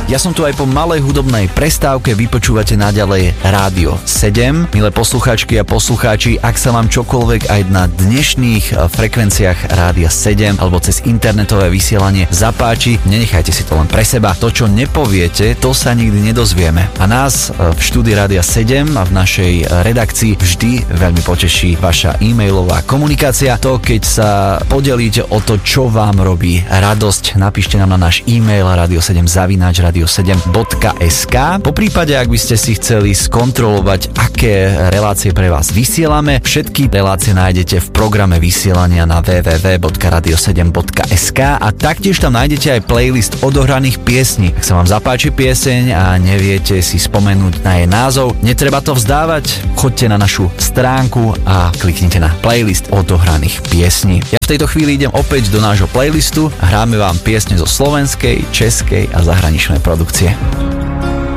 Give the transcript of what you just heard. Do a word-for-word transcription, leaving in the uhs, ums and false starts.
Ja som tu aj po malej hudobnej prestávke, vypočúvate naďalej Rádio sedem. Milé poslucháčky a poslucháči, ak sa vám čokoľvek aj na dnešných frekvenciách Rádia sedem alebo cez internetové vysielanie zapáči, nenechajte si to len pre seba. To, čo nepoviete, to sa nikdy nedozvieme. A nás v štúdiu Rádia sedem a v našej redakcii vždy veľmi poteší vaša e-mailová komunikácia. To, keď sa podelíte o to, čo vám robí radosť, napíšte nám na náš e-mail radio sedem zavináč radio sedem bodka es ká. Po prípade, ak by ste si chceli skontrolovať, aké relácie pre vás vysielame, všetky relácie nájdete v programe vysielania na w w w bodka radio sedem bodka es ká a taktiež tam nájdete aj playlist odohraných piesní. Ak sa vám zapáči pieseň a neviete si spomenúť na jej názov, netreba to vzdávať, choďte na našu stránku a kliknite na playlist odohraných piesní. Ja v tejto chvíli idem opäť do nášho playlistu a hráme vám piesne zo slovenskej, českej a zahraničnej produkcie.